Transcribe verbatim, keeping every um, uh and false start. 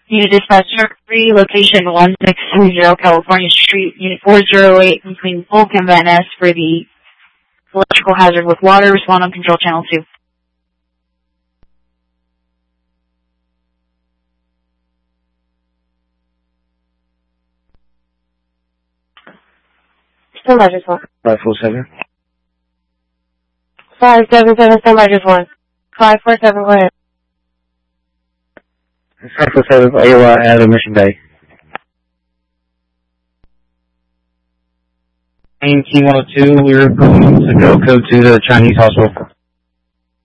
Unit Dispatcher three, location one six three zero California Street, Unit four zero eight, between Polk and Van Ness for the electrical hazard with water. Respond on control channel two. Still measures one. five four seven. five seven seven, still measures one. five four seven, go ahead. five four seven, are you uh, out of Mission Bay? Team T one oh two, we're going to go code to the Chinese hospital.